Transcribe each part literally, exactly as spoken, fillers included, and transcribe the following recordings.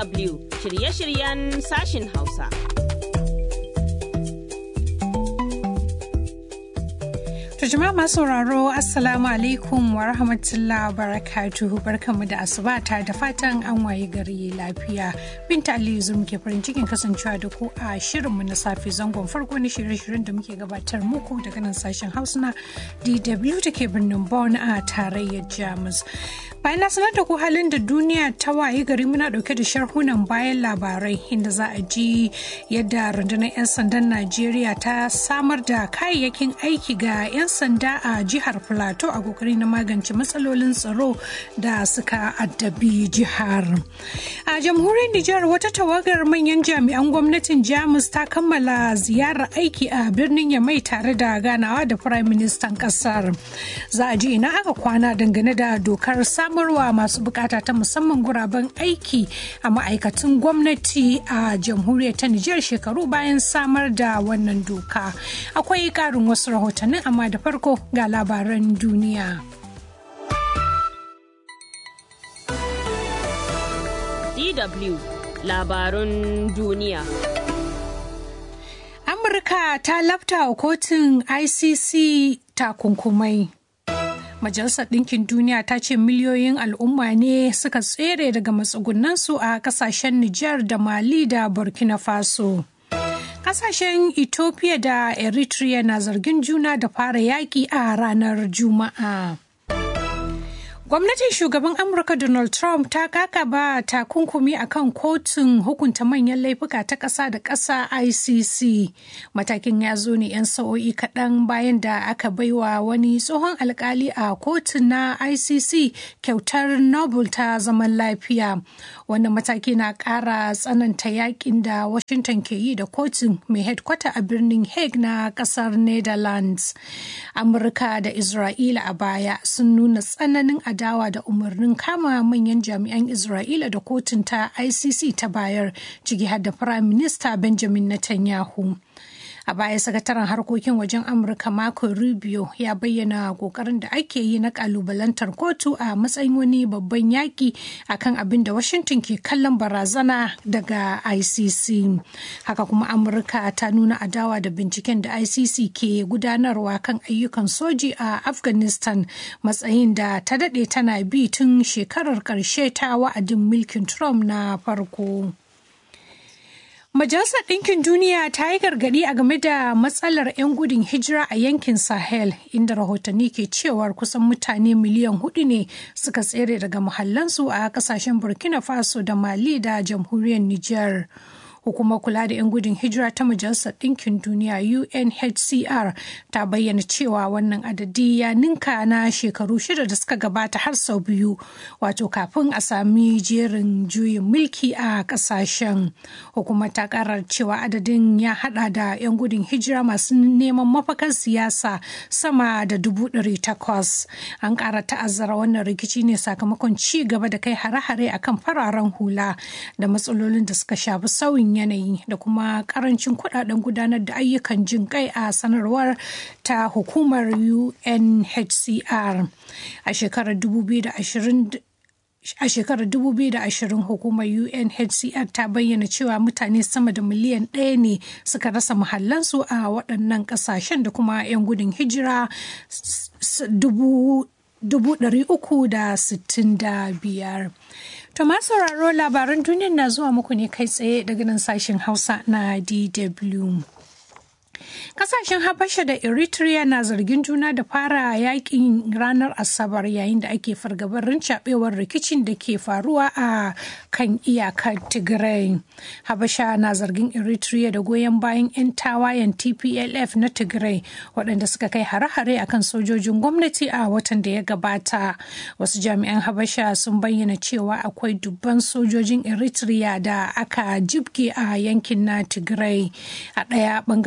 W shirye-shiryen sashin Hausa. Jama'a masu sauraro Assalamu alaikum wa rahmatullahi wa barakatuhu, barkanmu da asuba ta da fatan an waye gari lafiya. Binta Aliyu Zum ke farin cikin kasancewa da ku a shirinmu na safe zangon farko na shirye-shiryen da muke gabatar muku daga nan sashen Hausa na D W da ke birnin Bonn a tarayyar Jamus. Bayan na sanar da ku halin da duniya ta waye gari, muna dauke da sharhunan bayan labarai inda za a ji yadda rundunar 'yan sandan Najeriya ta samar da kayayyakin aiki ga 'yan sanda a jihar Plateau a kokari na magance matsalolin tsaro da suka addabi jihar. A jamhuriyar Nijar, wata tawagar manyan jami'an gwamnatin Jamus ta kammala ziyarar aiki a birnin Yamai tare da ganawa da Firayim Ministan kasar. Za a ji ina aka kwana dangane da dokar samarwa masu bukata ta musamman guraben aiki a ma'aikatan gwamnati a jamhuriyar ta Nijar shekaru bayan samar da wannan doka. Akwai karin wasu rahotannin, amma da farko ga labaran duniya. D W labarun duniya. Amurka ta lafta wa kotun I C C takunkumai. Majalisar Ɗinkin Duniya ta ce miliyoyin al'umma ne suka tsere daga matsugunansu a ƙasashen Nijar da Mali da Burkina Faso. Kasashen Ethiopia da Eritrea na zargin juna da fara yaƙi a ranar Juma'a. Gwamnatin shugaban Amurka Donald Trump ta kakaba takunkumi akan kotun hukunta manyan laifuka ta ƙasa da ƙasa I C C. Matakin ya zo ne 'yan sa'o'i kaɗan bayan da aka baiwa wani tsohon alkali a kotun na I C C kyautar Nobel ta zaman lafiya. Wannan mataki na ƙara tsananta yakin da Washington ke yi da kotun mai headkwata a birnin Hague na ƙasar Netherlands. Amurka da Isra'ila a baya sun nuna tsananin adawa da umarnin kama manyan jami'an Isra'ila da kotun ta I C C ta bayar, ciki har da Firayim Minista Benjamin Netanyahu. A baya, sakataren harkokin wajen Amurka Marco Rubio ya bayyana kokarin da ake yi na kalubalantar kotu a matsayin wani babban yaki akan abin da Washington ke kallon barazana daga I C C. Haka kuma Amurka ta nuna adawa da binciken da I C C ke gudanarwa kan ayyukan soji a Afghanistan, matsayin da ta dade tana bi tun shekarar karshe ta wa'adin mulkin Trump na farko. Majalisar Ɗinkin Duniya ta yi gargaɗi a game da matsalar 'yan gudun hijira a yankin Sahel, inda rahotanni ke cewar kusan mutane miliyan hudu ne suka tsere daga muhallansu a ƙasashen Burkina Faso da Mali da jamhuriyar Nijar. Hukumar kula da 'yan gudun hijira ta Majalisar Ɗinkin Duniya U N H C R ta bayyana cewa wannan adadi ya ninka na shekaru shida da suka gabata har sau biyu, wato kafin a sami jerin juyin mulki a ƙasashen. Hukumar ta ƙarar cewa adadin ya hada da 'yan gudun hijira masu neman mafakar siyasa sama da dubu ɗari takwas. An ƙara ta'azzara wannan rikici ne sakamakon ci gaba da kai hare-hare akan fararen hula da matsalolin da suka shafi sauyin yanayi da kuma karancin kudaden gudanar da ayyukan jin kai a sanarwar ta hukumar U N H C R. A shekarar dubu biyu da ashirin A shekarar dubu biyu da ashirin, hukumar U N H C R ta bayyana cewa mutane sama da miliyan ɗaya ne suka rasa muhallansu a waɗannan ƙasashen da kuma 'yan gudun hijira dubu ɗari uku da sittin da biyar. To masu sauraro, labaran duniyar na zuwa muku ne kai tsaye daga nan sashen Hausa na D W. Kasashen Habasha da Eritrea na zargin juna da fara yakin ranar Asabar, yayin da ake fargabar rincaɓewar rikicin da ke faruwa a kan iyakar Tigray. Habasha na zargin Eritrea da goyon bayan 'yan tawayen T P L F na Tigray, waɗanda suka kai hare-hare akan sojojin gwamnati a watan da ya gabata. Wasu jami'an Habasha sun bayyana cewa akwai dubban sojojin Eritrea da aka jibge a yankin na Tigray. A ɗaya ɓangaren kuwa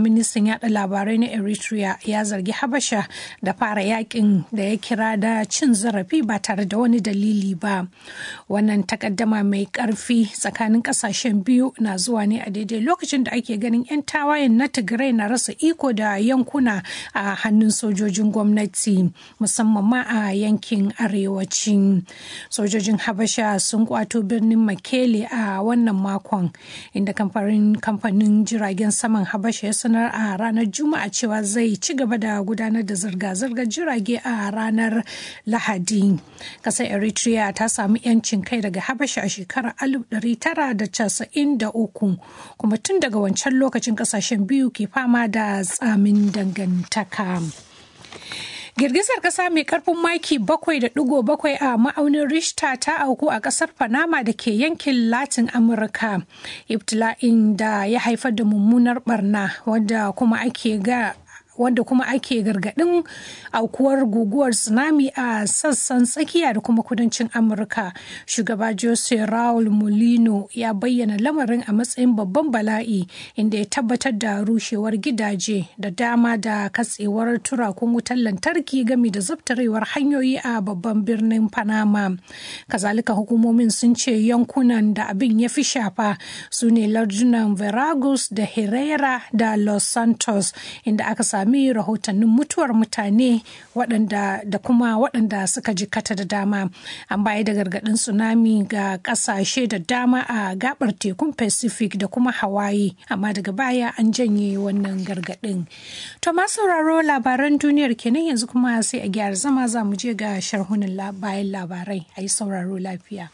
ministan yada labarai na Eritrea ya zargi Habasha da fara yakin da ya kira da cin zarafi ba tare da wani dalili ba. Wannan takaddama mai karfi tsakanin kasashen biyu na zuwa ne a daidai lokacin da ake ganin 'yan tawayen na Tigray na rasa iko da yankuna a hannun sojojin gwamnati, musamman ma a yankin arewacin. Sojojin Habasha sun kwato birnin Mekele a wannan makon, inda kamfanin kamfanin jiragen saman Habasha ya sanar a ranar Juma'a cewa zai ci gaba da gudanar da zirga-zirgar jirage a ranar Lahadi. Kasar Eritrea ta samu 'yancin kai daga Habasha a shekarar alif ɗari tara da casa'in da uku, kuma tun daga wancan lokacin kasashen biyu ke fama da tsamin dangantaka. Girgizar kasa mai karfin maki bakwai da digo bakwai a ma'aunin Richter ta auku a kasar Panama da ke yankin Latin Amurka. Ibtila'in da ya haifar da mummunar barna wanda kuma ake ga wanda kuma ake gargadin aukuwar guguwar tsunami a sassan tsakiya da kuma kudancin Amurka. Shugaba Jose Raul Mulino ya bayyana lamarin a matsayin babban bala'i, inda ya tabbatar da rushewar gidaje da dama da katsewar turakun wutar lantarki gami da zabtarewar hanyoyi a babban birnin Panama. Kazalika hukumomin sun ce yankunan da abin ya fi shafa su ne lardunan Veragos da Herrera da Los Santos, inda aka sami sami rahotannin mutuwar mutane waɗanda da kuma waɗanda suka jikata da dama. An baya da gargaɗin tsunami ga ƙasashe da dama a gabar tekun Pacific da kuma Hawaii, amma daga baya an janye wannan gargaɗin. To ma sauraro labaran duniyar kenan, yanzu kuma sai a gyara zama za mu je ga sharhunan bayan labarai. A yi sauraro lafiya.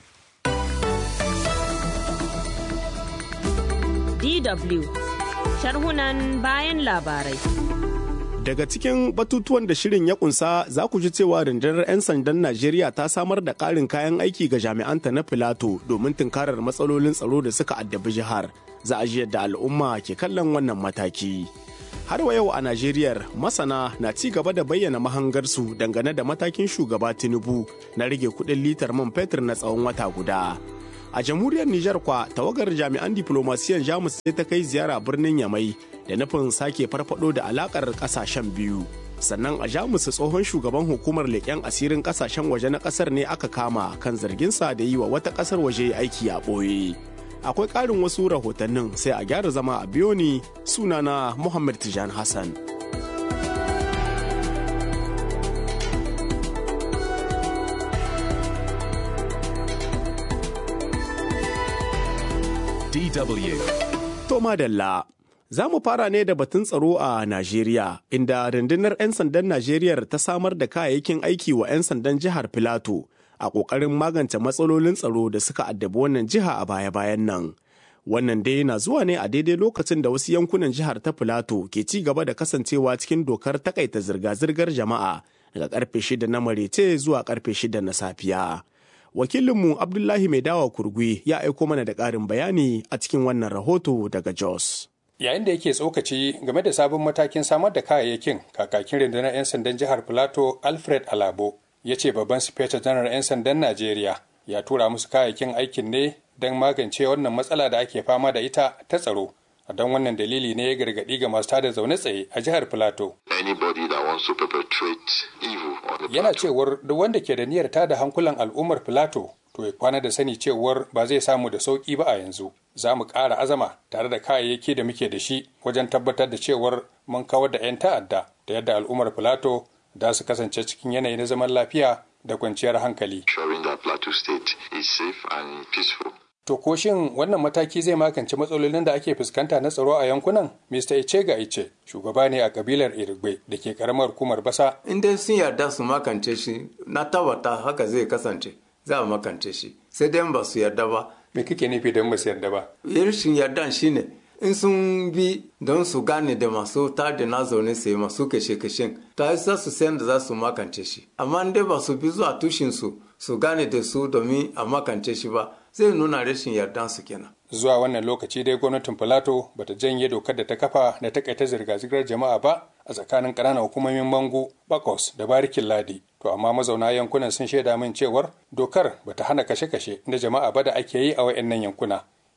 D W sharhunan bayan labarai. Daga cikin batutuwan da shirin ya kunsa za ku ji cewa rundunar 'yan sandan Najeriya ta samar da ƙarin kayan aiki ga jami'anta na Filato domin tunkarar matsalolin tsaro da suka addabi jihar. Za a ji yadda al'umma ke kallon wannan mataki. Har wa yau a Najeriya, masana na ci gaba da bayyana mahangarsu dangane da matakin shugaba Tinubu na rage kuɗin litar man fetur na tsawon wata guda. A jamhuriyar Nijar kwa, tawagar jami'an diplomasiyan Jamus sai ta kai ziyara birnin Yamai da nufin sake farfado da alakar kasashen biyu. Sannan a Jamus tsohon shugaban hukumar leƙen asirin kasashen waje na ƙasar ne aka kama kan zarginsa da yi wa wata ƙasar waje aiki a ɓoye. Akwai ƙarin wasu rahotannin, sai a gyara zama a biyo ni, sunana Muhammad Tijan Hassan. D W. To madalla, za mu fara ne da batun tsaro a Najeriya, inda rundunar 'yan sandan Najeriya ta samar da kayayyakin aiki wa 'yan sandan jihar Filato a ƙoƙarin magance matsalolin tsaro da suka addabi wannan jiha a baya-bayan nan. Wannan dai na zuwa ne a daidai lokacin da wasu yankunan jihar ta Filato ke ci gaba da kasancewa cikin dokar takaita zirga-zirgar jama'a daga karfe shida na marece zuwa karfe shida na safiya. Wakilinmu Abdullahi Mai Dawa Kurgui ya aiko mana da ƙarin bayani a cikin wannan rahoto daga Jos. Yayin da yake tsokaci game da sabon matakin samar da kayayyakin, kakakin rundunar 'yan sandan jihar Filato Alfred Alabo ya ce babban sifeta janar 'yan sandan Najeriya ya tura musu kayayyakin aikin ne don magance wannan matsala da ake fama da ita ta tsaro. Don wannan dalili ne ya gargaɗi ga masu tada zaune tsaye a jihar Filato. Yana cewar duk wanda ke da niyyar tada hankulan al'ummar Filato to ya kwana da sani cewar ba zai samu da sauƙi ba a yanzu. Za mu ƙara azama tare da kayayyaki da muke da shi wajen tabbatar da cewar mun kawar da 'yan ta'adda da yadda al'ummar Filato da su kasance cikin yanayi na zaman lafiya da kwanciyar hankali. To ko shin wannan mataki zai magance matsalolin da ake fuskanta na tsaro a yankunan? Mister Icega Ice, shugaba ne a kabilar Irigwe da ke karamar hukumar Basa. In dai sun yarda su makance shi, na tabbata haka zai kasance, za a makance shi. Sai dai ba su yarda ba. Me kake nufi don ba su yarda ba? Rashin yardan shine in sun bi don su gane da masu tada na zaune sai masu kashe-kashen, ta za su sayan da za su makance shi. Amma dai ba su bi zuwa tushinsu su gane da su domin a makance shi ba, zai nuna rashin yardan su kenan. Zuwa wannan lokaci dai gwamnatin Filato bata janye dokar da ta kafa na takaita zirga-zirgar jama'a ba a tsakanin ƙananan hukumomin Mangu, Bakos da Barikin Ladi. To amma mazauna yankunan sun shaida min cewar dokar bata hana kashe-kashe na jama'a ba da ake yi a wayannan yankuna.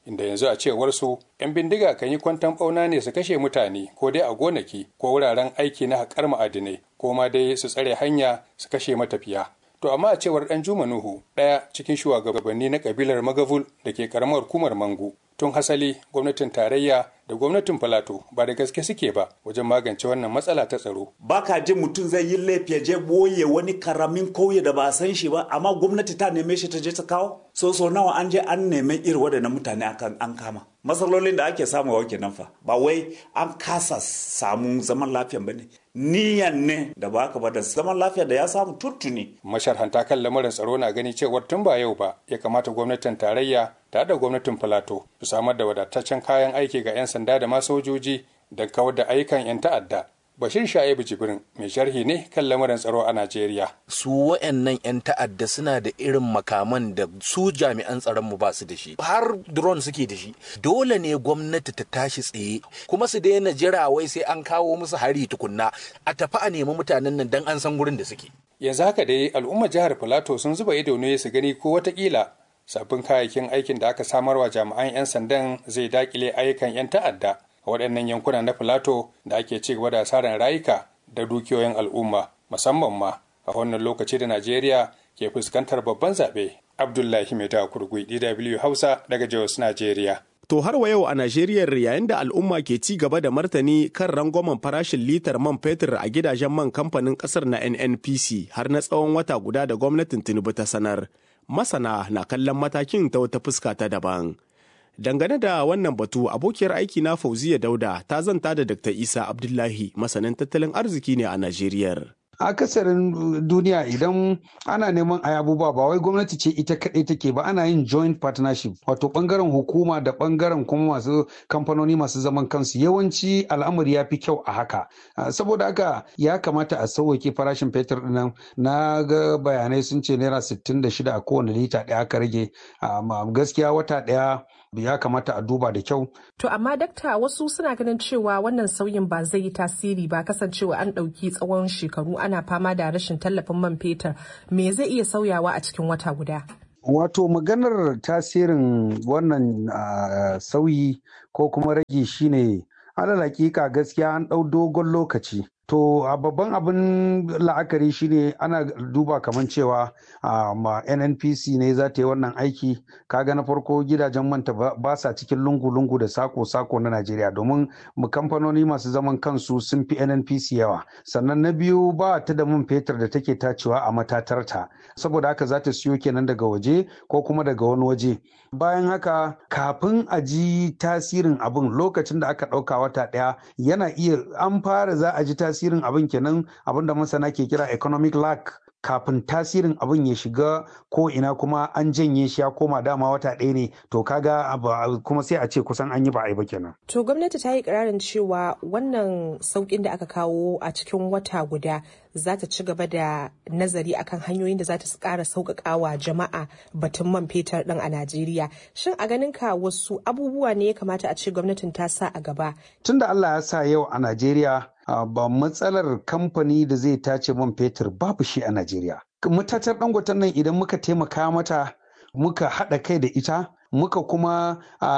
inda yanzu a cewar su 'yan bindiga kan yi kwanton ɓauna ne su kashe mutane ko dai a gonaki ko wuraren aiki na haƙar ma'adinai ko ma dai su tsare hanya su kashe matafiya. To amma a cewar ɗan Juma Nuhu, ɗaya cikin shugabanni na kabilar Magavul da ke karamar hukumar Mangu, tun hasali gwamnatin tarayya da gwamnatin Filato ba da gaske suke ba wajen magance wannan matsala ta tsaro. Baka jin mutum zai yi laifi ya je boye wani karamin kauye da ba san shi ba, amma gwamnati ta neme shi ta je ta kawo. So so nawa an je an neme irin waɗannan mutane akan an kama. Matsalolin da ake samu wa nan fa ba wai an kasa samun zaman lafiya ba ne. Niyan ne da ba ka ba da zaman lafiya da ya samu tuntuni. Masharhanta kan lamarin tsaro na gani cewar tun ba yau ba ya kamata gwamnatin tarayya tare da gwamnatin Filato su samar da wadataccen kayan aiki ga 'yan sanda da ma sojoji don kawar da ayyukan 'yan ta'adda. Bashir Sha'ibu Jibrin mai sharhi ne kan lamarin tsaro a Najeriya. Su wayannan 'yan ta'adda suna da irin makaman da su jami'an tsaron mu ba su da shi. Har drone suke da shi. Dole ne gwamnati ta tashi tsaye kuma su daina jira wai sai an kawo musu hari tukunna. A tafi a nemi mutanen nan dan an san gurin da suke. Yanzu haka dai al'ummar jihar Filato sun zuba ido ne su gani ko watakila sabbin kayayyakin aikin da aka samarwa jami'an 'yan sandan zai dakile ayyukan 'yan ta'adda a waɗannan yankuna na Filato da ake ci gaba da asarar rayuka da dukiyoyin al'umma musamman ma a wannan lokaci da Najeriya ke fuskantar babban zaɓe. Abdullahi Mai Kurgui, D W Hausa daga Jos, Najeriya. To har wa yau a Najeriya yayin da al'umma ke ci gaba da martani kan rangwamen farashin litar man fetur a gidajen man kamfanin kasar na N N P C har na tsawon wata guda da gwamnatin Tinubu ta sanar. Masana na kallon matakin ta wata fuska ta daban. Dangane da wannan batu, abokiyar aiki na Fauziya Dauda ta zanta da Dakta Isa Abdullahi, masanin tattalin arziki ne a Najeriya. akasarin duniya idan ana neman a abubuwa ba wai gwamnati ce ita kaɗai take ba, ana yin joint partnership, wato bangaren hukuma da bangaren kuma masu kamfanoni masu zaman kansu. Yawanci al'amari ya fi kyau a haka, saboda haka ya kamata a sauwake farashin fetur ɗin. Na ga bayanai sun ce naira sittin da shida a kowane lita ɗaya aka rage. Gaskiya wata ɗaya ya kamata a duba da kyau. To amma dakta, wasu suna ganin cewa wannan sauyin ba zai yi tasiri ba, kasancewa an ɗauki tsawon shekaru ana fama da rashin tallafin man fetur. Me zai iya sauyawa a cikin wata guda? Wato maganar tasirin wannan uh, sauyi ko kuma rage shine alal hakika gaskiya an ɗau dogon lokaci. To a babban abin la'akari shine ana duba kamar cewa ma N N P C ne za ta yi wannan aiki. Kaga na farko gidajen manta ba sa cikin lungu-lungu da sako-sako na Najeriya, domin mu kamfanoni masu zaman kansu sun fi N N P C yawa. Sannan na biyu ba ta da man fetur da take tacewa a matatarta, saboda haka za ta siyo kenan daga waje ko kuma daga wani waje. Bayan haka kafin a ji tasirin abin lokacin da aka ɗauka wata ɗaya yana iya an fara za a ji tasirin tasirin abin kenan, abin da masana ke kira economic lag, kafin tasirin abin ya shiga ko ina kuma an janye shi ya koma dama wata ɗaya ne, to kaga kuma sai a ce kusan an yi ba a yi ba kenan. To gwamnati ta yi ƙirarin cewa wannan sauƙin da aka kawo a cikin wata guda za ta ci gaba da nazari akan hanyoyin da za ta ƙara sauƙaƙawa jama'a batun man fetur ɗin a Najeriya. Shin a ganin ka wasu abubuwa ne ya kamata a ce gwamnatin ta sa a gaba? Tunda Allah ya sa yau a Najeriya ba matsalar kamfani da zai tace man fetur babu shi a Najeriya. Matatar Dangoten nan idan muka taimaka mata muka haɗa kai da ita muka kuma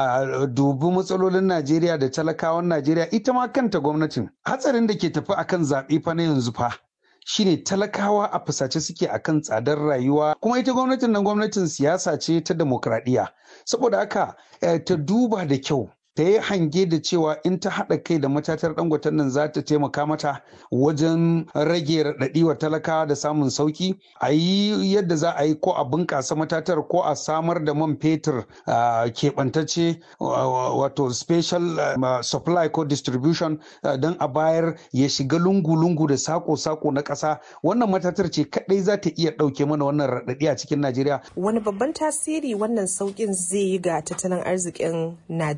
dubi matsalolin Najeriya da talakawan Najeriya, ita ma kanta gwamnatin hatsarin da ke tafi akan zaɓe fa na yanzu fa shine talakawa a fusace suke akan tsadar rayuwa, kuma ita gwamnatin nan gwamnatin siyasa ce ta demokradiyya. Saboda haka ta duba da kyau, ta yi hange da cewa in ta haɗa kai da matatar Dangoten nan za ta taimaka mata wajen rage raɗaɗi wa talakawa da samun sauki. A yi yadda za a yi ko a bunƙasa matatar ko a samar da man fetur keɓantacce, wato special supply ko distribution don a bayar ya shiga lungu-lungu da sako-sako na ƙasa. Wannan matatar ce kaɗai za ta iya ɗauke mana wannan raɗaɗi a cikin Najeriya. Wani babban tasiri wannan sauƙin zai yi ga tattalin arzikin Najeriya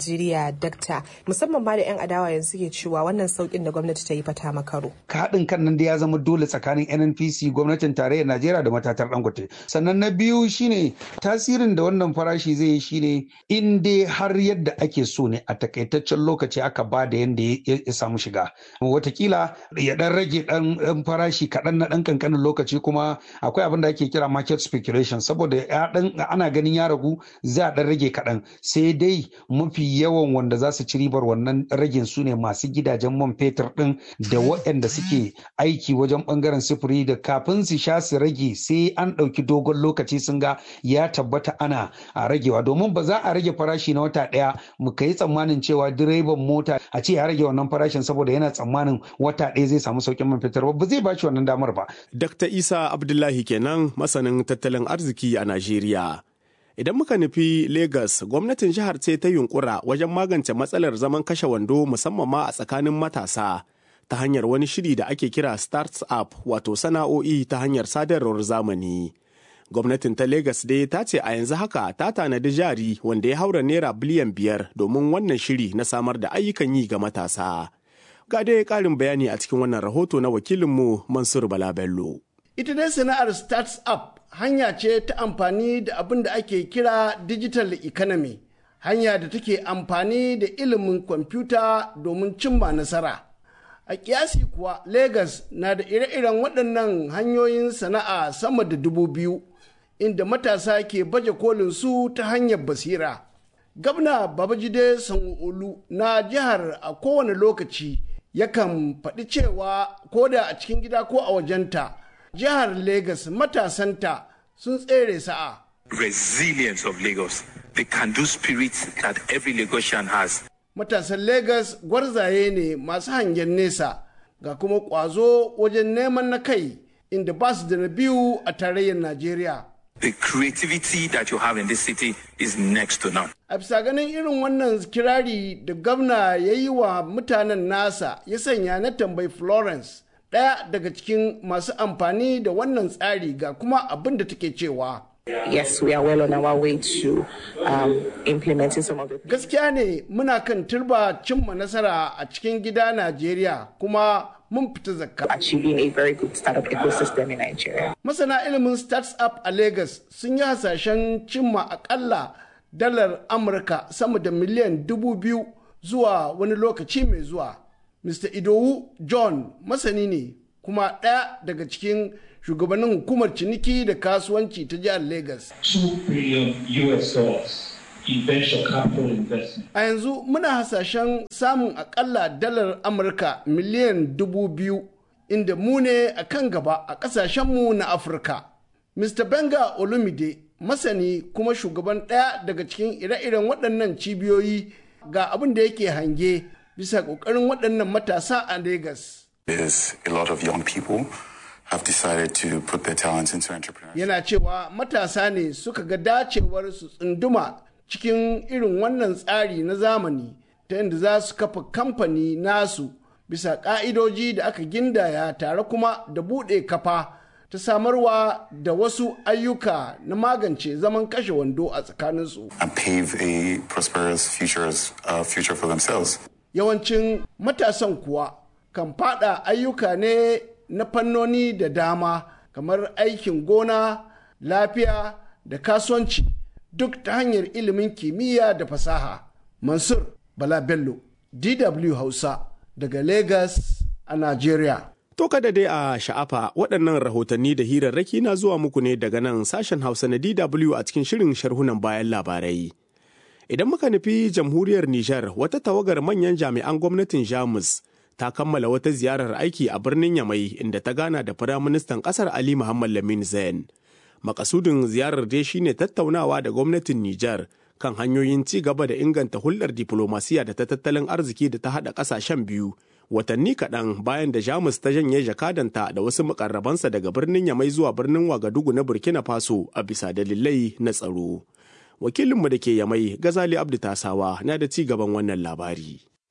da dakta, musamman ma da 'yan adawa yanzu ke cewa wannan saukin da gwamnati ta yi fata makaro. Ka haɗin kan nan da ya zama dole tsakanin N N P C, gwamnatin tarayyar Najeriya da matatar Dangote. Sannan na biyu shine tasirin da wannan farashi zai yi shine in dai har yadda ake so ne a takaitaccen lokaci aka ba da yadda ya samu shiga. Watakila ya ɗan rage ɗan farashi kaɗan na ɗan kankanin lokaci, kuma akwai abin da ake kira market speculation, saboda ya ɗan ana ganin ya ragu za a ɗan rage kaɗan, sai dai mafi yawan wanda za su ci ribar wannan ragin su ne masu gidajen man fetur ɗin da waɗanda suke aiki wajen ɓangaren sufuri, da kafin su sha su rage sai an ɗauki dogon lokaci sun ga ya tabbata ana a ragewa, domin ba za a rage farashi na wata ɗaya mu kai tsammanin cewa direban mota a ce ya rage wannan farashin saboda yana tsammanin wata ɗaya zai samu sauƙin man fetur ba zai ba shi wannan damar ba. Dakta Isa Abdullahi kenan, masanin tattalin arziki a Najeriya. Idan muka nufi Legas, gwamnatin jihar ce ta yunkura wajen magance matsalar zaman kashe wando musamman ma a tsakanin matasa ta hanyar wani shiri da ake kira Starts Up, wato sana'o'i ta hanyar sadarwar zamani. Gwamnatin ta Legas dai ta ce a yanzu haka ta tanadi jari wanda ya haura naira biliyan biyar domin wannan shiri na samar da ayyukan yi ga matasa. Ga dai ƙarin bayani a cikin wannan rahoto na wakilinmu Mansur Bala Bello. Ita dai sana'ar Starts Up hanya ce ta amfani da abin da ake kira digital economy, hanya da take amfani da ilimin kwamfuta domin cimma nasara. A kiyasi kuwa Legas na da ire-iren waɗannan hanyoyin sana'a sama da dubu biyu, inda matasa ke baje kolin su ta hanyar basira. Gwamna Babajide Sanwo-Olu na jihar a kowane lokaci yakan faɗi cewa ko da a cikin gida ko a wajenta, jihar Legas matasanta sun tsere sa'a. Resilience of Lagos, the can-do spirit that every Lagosian has. Matasan Legas gwarzaye ne masu hangen nesa, ga kuma ƙwazo wajen neman na kai, inda ba su da na biyu a tarayyar Najeriya. The creativity that you have in this city is next to none. A bisa ganin irin wannan kirari da gwamna ya yi wa mutanen nasa, ya sanya na tambayi Florence, ɗaya daga cikin masu amfani da wannan tsari, ga kuma abin da take cewa. Yes, we are well on our way to um, implementing some of the... Gaskiya ne muna kan turba cimma nasara a cikin gida Najeriya, kuma mun fita zakka. Achieving a very good startup ecosystem in Nigeria. Masana ilimin Starts Up a Lagos sun yi hasashen cimma akalla dalar Amurka sama da miliyan dubu biyu zuwa wani lokaci mai zuwa. Mister Idowu John masani ne kuma ɗaya daga cikin shugabannin hukumar ciniki da kasuwanci ta jihar Lagos. two billion U S dollars in venture capital investment. A yanzu muna hasashen samun akalla dalar Amurka miliyan dubu biyu, inda mu ne a kan gaba a ƙasashenmu na Afirka. Mister Benga Olumide masani kuma shugaban ɗaya daga cikin ire-iren waɗannan cibiyoyi ga abin da yake hange bisa ƙoƙarin waɗannan matasa a Lagos. There's a lot of young people have decided to put their talents into entrepreneurship. Yana cewa matasa ne suka ga dacewar su tsunduma cikin irin wannan tsari na zamani ta yadda za su kafa kamfani nasu bisa ƙa'idoji da aka gindaya, tare kuma da buɗe kafa ta samarwa da wasu ayyuka na magance zaman kashe wando a tsakaninsu. And pave a prosperous futures, uh, future for themselves. Yawancin matasan kuwa kan fada ayyuka ne na fannoni da dama kamar aikin gona, lafiya da kasuwanci, duk ta hanyar ilimin kimiyya da fasaha. Mansur Bala Bello, D W Hausa, daga Lagos a Najeriya. To kada dai a sha'afa, waɗannan rahotanni da hirarraki na zuwa muku ne daga nan sashen Hausa na D W a cikin shirin sharhunan bayan labarai. Idan muka nufi jamhuriyar Nijar, wata tawagar manyan jami'an gwamnatin Jamus ta kammala wata ziyarar aiki a birnin Yamai, inda ta gana da Firaministan ƙasar Ali Muhammad Lamin Zain. Makasudin ziyarar dai shine tattaunawa da gwamnatin Nijar kan hanyoyin ci gaba da inganta hulɗar diflomasiya da ta tattalin arziki da ta haɗa ƙasashen biyu, watanni kaɗan bayan da Jamus ta janye jakadanta da wasu mukarrabansa daga birnin Yamai zuwa birnin Wagadugu na Burkina Faso a bisa dalilai na tsaro. Wakilinmu da ke Yamai, Gazali Abdu Tasawa, na da ci gaban wannan labari.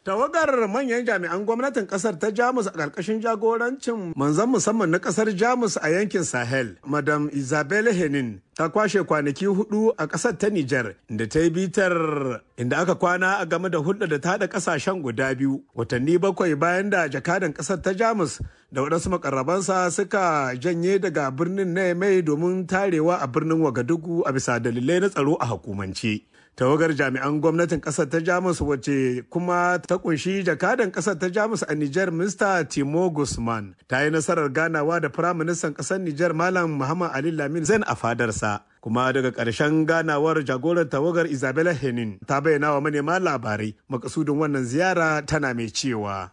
Tawagar manyan jami'an gwamnatin kasar ta Jamus a ƙarƙashin jagorancin manzan musamman na kasar Jamus a yankin Sahel, Madam Isabelle Henin, ta kwashe kwanaki hudu a ƙasar ta Nijar, inda ta yi bitar inda aka kwana a game da hulɗa da ta haɗa ƙasashen guda biyu, watanni bakwai bayan da jakadan ƙasar ta Jamus da waɗansu makarrabansa suka janye daga birnin na Yamai domin tarewa a birnin Wagadugu a bisa dalilai na tsaro a hukumance. Tawagar jami'an gwamnatin kasar ta Jamus wacce kuma ta kunshi jakadan kasar ta Jamus a Nijar Mister Timo Guzman ta yi nasarar ganawa da Firaministan kasar Nijar Malam Muhammad Ali Lamin Zain a fadarsa. Kuma daga ƙarshen ganawar jagorar tawagar Isabella Henin ta bayyana wa manema labarai makasudin wannan ziyara tana mai cewa.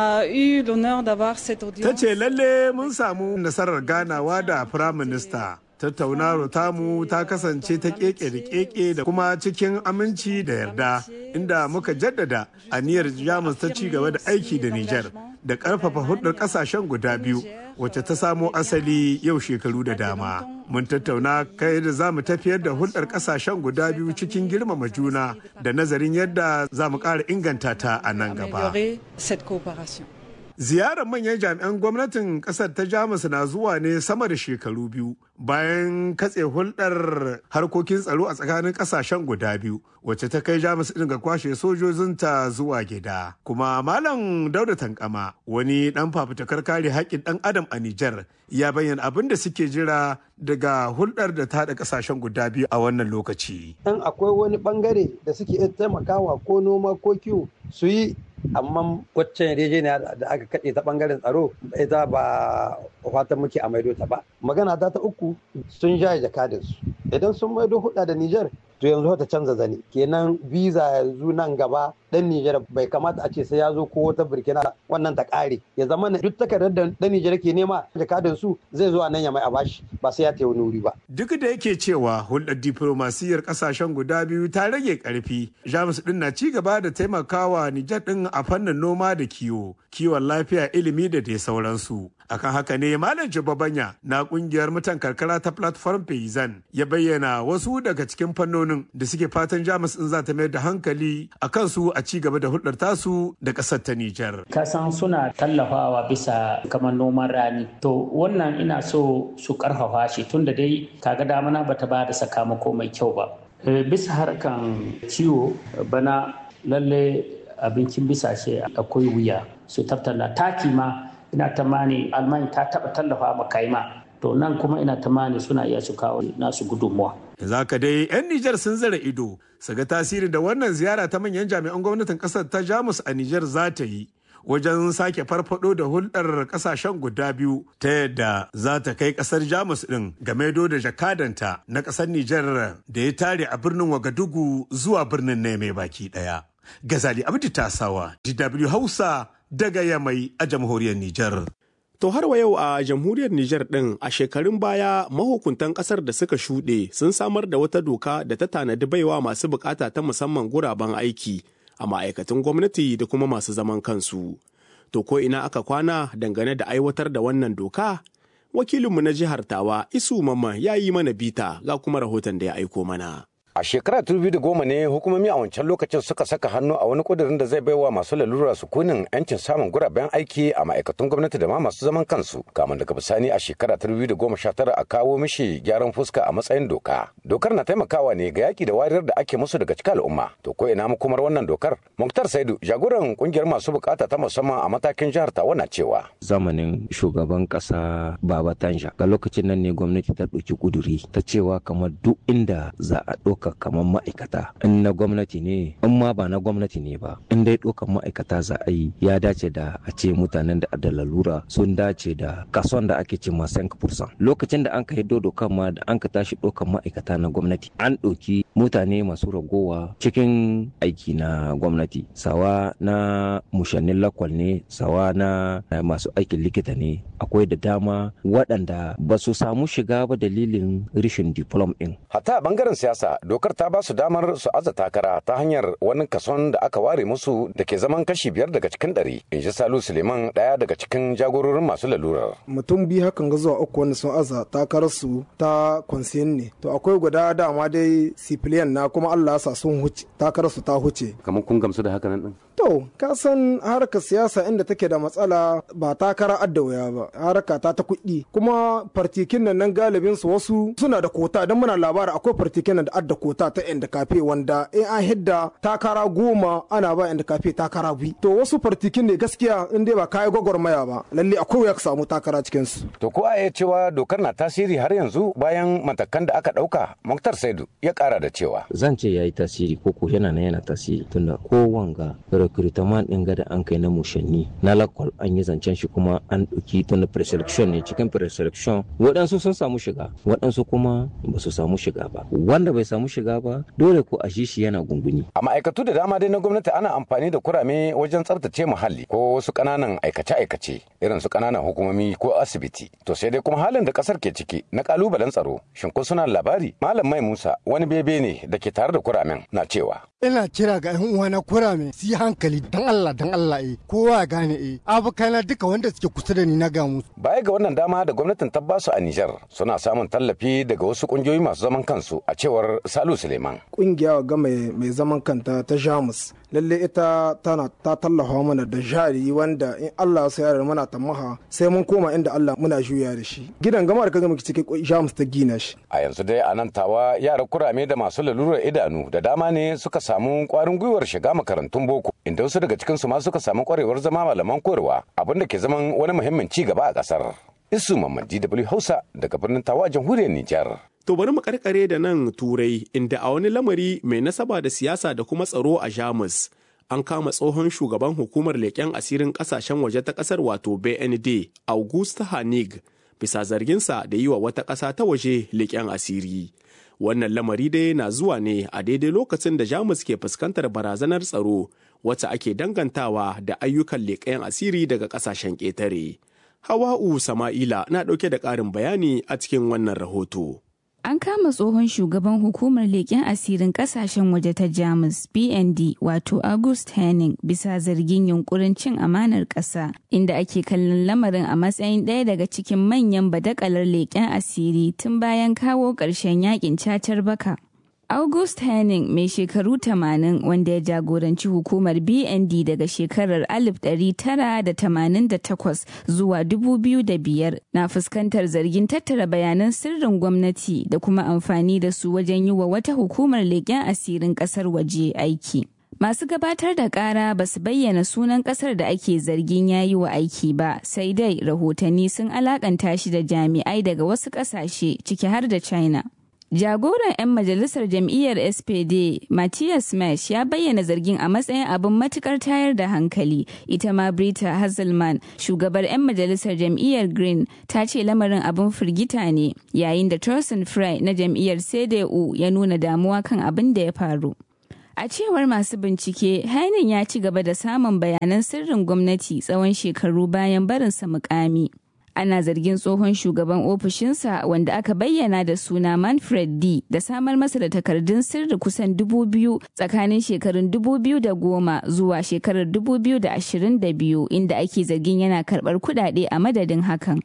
Ta ce lalle mun samu nasarar ganawa da Firaminista. Tattaunawar tamu ta kasance ta keke da keke da kuma cikin aminci da yarda, inda muka jaddada aniyar Jamus ta ci gaba da aiki da Nijar da karfafa hulɗar ƙasashen guda biyu wacce ta samo asali yau shekaru da dama. Mun tattauna kai da za mu tafiyar da hulɗar ƙasashen guda biyu cikin girmama juna da nazarin yadda za mu ƙara inganta ta a nan gaba. Ziyarar manyan jami'an gwamnatin kasar ta Jamus na zuwa ne sama da shekaru biyu bayan katse hulɗar harkokin tsaro a tsakanin ƙasashen guda biyu wacce ta kai Jamus ɗin ga kwashe sojojinta zuwa gida. Kuma Malam Dauda Tankama, wani ɗan fafutukar kare haƙƙin ɗan adam a Nijar, ya bayyana abin da suke jira daga hulɗar da ta haɗa ƙasashen guda biyu a wannan lokaci. Dan akwai wani ɓangare da suke taimakawa ko noma ko kiwo su yi, amma waccan yarjejeniya da aka kaɗe ta ɓangaren tsaro ita ba fatan muke a maido ta ba. Magana ta ta uku, sun jaye jakadinsu. Idan sun maido huɗa da Nijar, to yanzu ta canza zane. Kenan visa yanzu nan gaba ɗan Nijar bai kamata a ce sai ya zo ko wata Burkina wannan ta ƙare. Ya zama duk takardar da ɗan Nijar ke nema jakadinsu zai zo a nan ya mai a bashi ba sai ya tayi wani wuri ba. Duk da yake cewa hulɗar diflomasiyyar ƙasashen guda biyu ta rage ƙarfi, Jamus ɗin na ci gaba da taimakawa Nijar ɗin a fannin noma da kiwo, kiwon lafiya, ilimi da dai sauransu. Akan haka ne Malam Jibabanya na kungiyar mutan karkara ta Platform Payzan ya bayyana wasu daga cikin fannonin da suke fatan Jamus in za ta mayar da hankali a kansu a ci gaba da hulɗar tasu da ƙasar ta Nijar. Kasan suna tallafawa bisa kamar noman rani. To wannan ina so su karfafa shi tunda dai kaga damana bata ba da sakamako mai kyau ba. Bisa harkan ciwo bana lalle abincin bisashe akwai wuya su tattala taki ma ina tamani almani ta taba tallafa ma kaima to nan kuma ina tamani suna iya su kawo nasu gudunmuwa. Zaka dai 'yan Nijar sun zara ido su ga tasiri da wannan ziyara ta manyan jami'an gwamnatin kasar ta Jamus a Nijar za ta yi wajen sake farfado da hulɗar kasashen guda biyu ta yadda za ta kai kasar Jamus ɗin ga maido da jakadanta na kasar Nijar da ya tare a birnin Wagadugu zuwa birnin Niamey baki ɗaya. Gazali Abdi Tasawa, D W Hausa daga Yamai a jamhuriyar Nijar. To har wa yau a jamhuriyar Nijar ɗin a shekarun baya mahukuntan ƙasar da suka shuɗe sun samar da wata doka da ta tanadi baiwa masu bukata ta musamman guraben aiki a ma'aikatan gwamnati da kuma masu zaman kansu. To ko ina aka kwana dangane da aiwatar da wannan doka? Wakilinmu na jihar Tawa Isu Mamman ya yi mana bita ga kuma rahoton da ya aiko mana. A shekara ta dubu da goma ne hukumomi a wancan lokacin suka saka hannu a wani kudirin da zai baiwa masu lalura sukunin yancin samun guraben aiki a ma'aikatan gwamnati da ma masu zaman kansu. Kamun daga bisani a shekara ta dubu da goma sha tara a kawo mishi gyaran fuska a matsayin doka. Dokar na taimakawa ne ga yaki da wariyar da ake musu daga cikin al'umma. To ko ina makomar wannan dokar? Muktar Saidu, jagoran kungiyar masu bukata ta musamman a matakin jihar Tawa na cewa. Zamanin shugaban kasa Baba Tanja ga lokacin nan ne gwamnati ta ɗauki kuduri ta cewa kamar duk inda za a ɗauka kamar ma'aikata in na gwamnati ne in ma ba na gwamnati ne ba in dai ɗaukan ma'aikata za a yi ya dace da a ce mutanen da da lalura sun dace da kason da ake ce ma cinq percent. Lokacin da an ka hiddo dokan ma da an ka tashi ɗaukan ma'aikata na gwamnati an ɗauki mutane masu ragowa cikin aiki na gwamnati, sawa na mushannin lakwal ne, sawa na masu aikin likita ne, akwai da dama waɗanda ba su samu shiga ba dalilin rishin diplom ɗin. Hatta a bangaren siyasa dokar ta ba su damar su aza takara ta hanyar wani kason da aka ware musu da ke zaman kashi biyar daga cikin ɗari. In ji Salu Suleiman ɗaya daga cikin jagororin masu lalurar. Mutum biyu hakan ga zuwa uku wanda sun aza takarar su ta kwansiyin ne. To akwai guda dama dai sifiliyan na kuma Allah ya sa sun huce takarar su ta huce. Kamar kun gamsu da haka nan din? To, ka san harkar siyasa inda take da matsala ba takara adda wuya ba, harka ta ta kuɗi. Kuma fartikin nan nan galibin su wasu suna da kota don muna labara akwai fartikin nan da adda kota ta yan da kafe wanda in an hidda takara goma ana ba yan da kafe takara biyu. To wasu fartikin ne gaskiya in dai ba kayi gwagwarmaya ba, lalle akwai wuya ka samu takara cikin su. To ko a iya cewa dokar na tasiri har yanzu bayan matakan da aka ɗauka? Muktar Saidu ya ƙara da cewa. Zan ce ya yi tasiri ko ko yana na yana tasiri tunda ko wanga recruitment din ga da an kai na mushanni na lakwal an yi zancen shi kuma an ɗauki tun preselection ne cikin preselection waɗansu sun samu shiga waɗansu kuma ba su samu shiga ba wanda bai samu shiga ba dole ko a shi shi yana gunguni. A ma'aikatu da dama dai na gwamnati ana amfani da kurame wajen tsaftace muhalli ko wasu ƙananan aikace-aikace irin su ƙananan hukumomi ko asibiti. To sai dai kuma halin da ƙasar ke ciki na ƙalubalen tsaro shin ko suna labari? Malam Mai Musa wani bebe ne da ke tare da kuramen na cewa. Ina kira ga 'yan uwa na kurame su yi hankali dan Allah dan Allah eh kowa ya gane eh abokaina duka wanda suke kusa da ni na ga musu. Baya ga wannan dama da gwamnatin ta basu a Nijar suna samun tallafi daga wasu kungiyoyi masu zaman kansu a cewar Salu Suleiman. Kungiya ga mai mai zaman kanta ta Jamus lalle ita tana ta tallafa mana da jari wanda in Allah ya sayar mana tamaha sai mun koma inda Allah muna juya da shi. Gidan gama da kaga muke cikin Jamus ta gina shi. A yanzu dai a nan tawa yara kurame da masu lalurar idanu da dama ne suka samu kwarin gwiwar shiga makarantun boko inda wasu daga cikinsu ma suka samu kwarewar zama malaman koyarwa abinda ke zaman wani muhimmin ci gaba a kasar. Isu Mamman D W Hausa daga birnin Tawa jamhuriyar Nijar. To bari mu karkare da nan Turai inda a wani lamari mai nasaba da siyasa da kuma tsaro a Jamus an kama tsohon shugaban hukumar leƙen asirin ƙasashen waje ta ƙasar wato B N D August Hanig bisa zarginsa da yi wa wata ƙasa ta waje leƙen asiri. Wannan lamari dai na zuwa ne a daidai lokacin da Jamus ke fuskantar barazanar tsaro wacce ake dangantawa da ayyukan leƙen asiri daga ƙasashen ƙetare. Hawa'u Sama'ila na ɗauke da ƙarin bayani a cikin wannan rahoto. An kama tsohon shugaban hukumar leƙen asirin ƙasashen waje ta Jamus B N D wato August Henning bisa zargin yunkurin cin amanar ƙasa inda ake kallon lamarin a matsayin ɗaya daga cikin manyan badakalar leƙen asiri tun bayan kawo ƙarshen yakin cacar baka. August Henning mai shekaru tamanin wanda ya jagoranci hukumar B N D daga shekarar alif ɗari tara da tamanin da takwas zuwa dubu biyu da biyar na fuskantar zargin tattara bayanan sirrin gwamnati da kuma amfani da su wajen yi wa wata hukumar leƙen asirin ƙasar waje aiki. Masu gabatar da ƙara ba su bayyana sunan ƙasar da ake zargin ya yi wa aiki ba, sai dai rahotanni sun alakanta shi da jami'ai daga wasu ƙasashe ciki har da China. Jagoran 'yan majalisar jam'iyyar S P D, Matthias Mesh ya bayyana zargin a matsayin abin matukar tayar da hankali. Ita ma Britta Hasselmann, shugabar 'yan majalisar jam'iyyar Green, ta ce lamarin abin firgita ne, yayin da Thorsten Frey na jam'iyyar C D U ya nuna damuwa kan abin da ya faru. A cewar masu bincike, Henning ya ci gaba da samun bayanan sirrin gwamnati tsawon shekaru bayan barinsa mukami. Ana zargin tsohon shugaban ofishinsa wanda aka bayyana da suna Manfred D da samar masa da takardun sirri kusan dubu biyu tsakanin shekarun dubu biyu da goma zuwa shekarar dubu biyu da ashirin da biyu inda ake zargin yana karɓar kuɗaɗe a madadin hakan.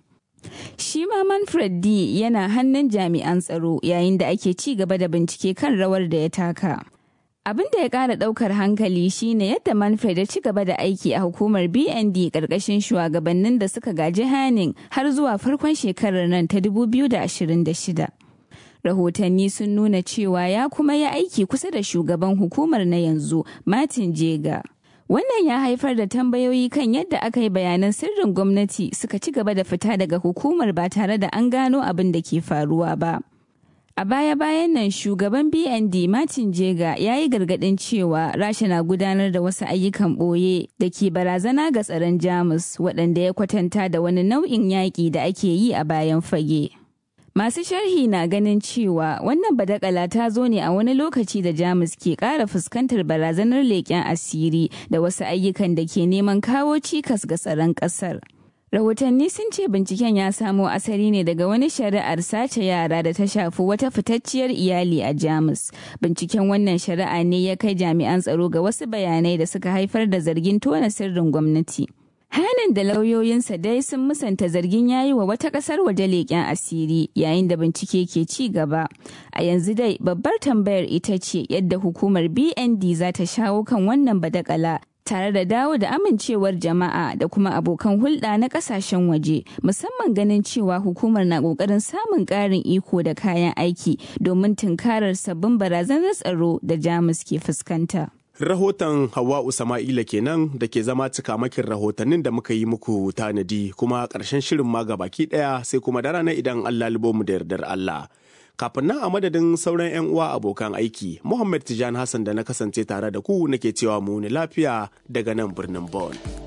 Shi ma Manfred D yana hannun jami'an tsaro yayin da ake ci gaba da bincike kan rawar da ya taka. Abin da ya ƙara ɗaukar hankali shine yadda Manfred ya ci gaba da aiki a hukumar B N D ƙarƙashin shugabannin da suka gaji Henning har zuwa farkon shekarar nan ta dubu biyu da ashirin da shida. Rahotanni sun nuna cewa ya kuma yi aiki kusa da shugaban hukumar na yanzu, Martin Jega. Wannan ya haifar da tambayoyi kan yadda aka yi bayanan sirrin gwamnati suka ci gaba da fita daga hukumar ba tare da an gano abin da ke faruwa ba. A baya-bayan nan shugaban B N D Martin Jega ya yi gargaɗin cewa Rasha na gudanar da wasu ayyukan ɓoye da ke barazana ga tsaron Jamus waɗanda ya kwatanta da wani nau'in yaƙi da ake yi a bayan fage. Masu sharhi na ganin cewa wannan badakala ta zo ne a wani lokaci da Jamus ke ƙara fuskantar barazanar leƙen asiri da wasu ayyukan da ke neman kawo cikas ga tsaron ƙasar. Rahotanni sun ce binciken ya samo asali ne daga wani shari'ar sace yara da ta shafi wata fitacciyar iyali a Jamus. Binciken wannan shari'a ne ya kai jami'an tsaro ga wasu bayanai da suka haifar da zargin tona sirrin gwamnati. Hanin da lauyoyinsa dai sun musanta zargin yayi wa wata kasar waje leƙen asiri yayin da bincike ke ci gaba. A yanzu dai babbar tambayar ita ce yadda hukumar B N D za ta shawo kan wannan badakala tare da dawo da amincewar jama'a da kuma abokan hulɗa na ƙasashen waje, musamman ganin cewa hukumar na ƙoƙarin samun ƙarin iko da kayan aiki domin tunkarar sabbin barazanar tsaro da Jamus ke fuskanta. Rahoton Hawwa'u Sama'ila kenan da ke zama cikamakin rahotannin da muka yi muku tanadi, kuma ƙarshen shirin ma baki ɗaya sai kuma da rana idan Allah libo mu da yardar Allah. Kafin nan a madadin sauran 'yan uwa abokan aiki, Muhammad Tijani Hassan da na kasance tare da ku nake cewa mu ni lafiya daga nan birnin Bonn.